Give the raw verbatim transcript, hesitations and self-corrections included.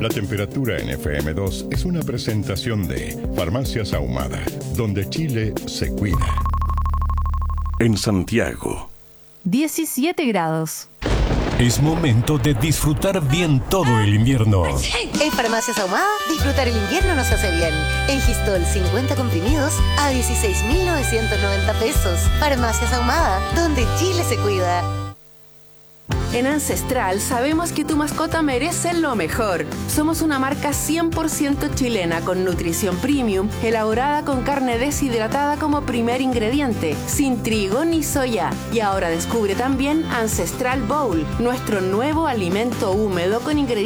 La temperatura en F M dos es una presentación de Farmacias Ahumada, donde Chile se cuida. En Santiago, diecisiete grados. Es momento de disfrutar bien todo el invierno. En Farmacias Ahumada, disfrutar el invierno nos hace bien. En Gistol, cincuenta comprimidos a dieciséis mil novecientos noventa pesos. Farmacias Ahumada, donde Chile se cuida. En Ancestral sabemos que tu mascota merece lo mejor. Somos una marca cien por ciento chilena con nutrición premium, elaborada con carne deshidratada como primer ingrediente, sin trigo ni soya. Y ahora descubre también Ancestral Bowl, nuestro nuevo alimento húmedo con ingredientes